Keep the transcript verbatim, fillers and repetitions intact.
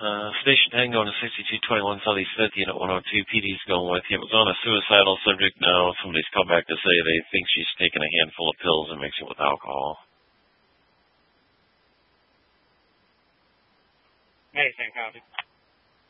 Uh, Station ten going to sixty-two twenty-one Southeast fifth, Unit one oh two, P D's going with you. It was on a suicidal subject now. Somebody's come back to say they think she's taken a handful of pills and mixed it with alcohol. Hey, same copy.